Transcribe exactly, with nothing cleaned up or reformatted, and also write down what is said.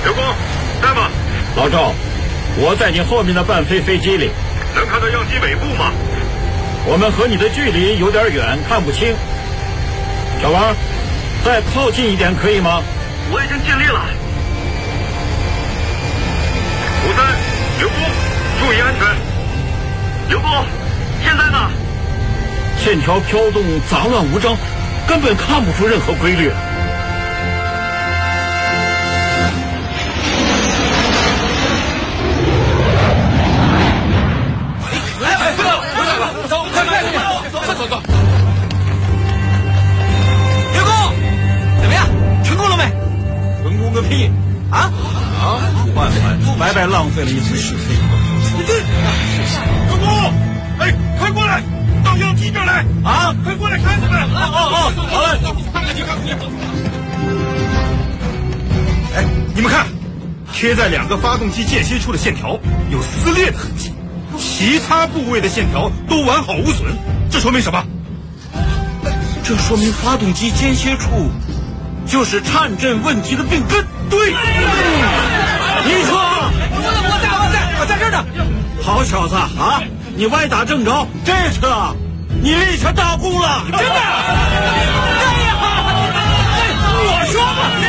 刘工，在吗？ 老赵，我在你后面的伴飞飞机里， 能看到样机尾部吗？ 我们和你的距离有点远，看不清。小王，再靠近一点可以吗？ 我已经尽力了。吴三，刘工，注意安全。刘工，现在呢？ 线条飘动，杂乱无章，根本看不出任何规律。 走，快快快，走走走。刘工，怎么样？成功了没？ 成功个屁！ 啊啊！万万白白浪费了一次试飞。 刘工，哎，快过来，到样机这儿来！ 啊， 快过来看看！ 哦哦，好嘞。 哎，你们看，贴在两个发动机间歇处的线条有撕裂的痕迹。其他部位的线条都完好无损，这说明什么？ 这说明发动机间歇处就是颤振问题的病根。 对， 你说， 我我在我在我在这儿呢。 好小子啊，你歪打正着，这次啊，你立下大功了， 真的。